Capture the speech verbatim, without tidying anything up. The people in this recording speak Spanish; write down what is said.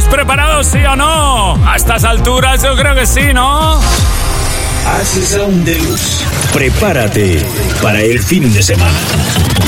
preparados, sí o no? A estas alturas yo creo que sí, ¿no? Axel Sound Deluxe. Prepárate para el fin de semana.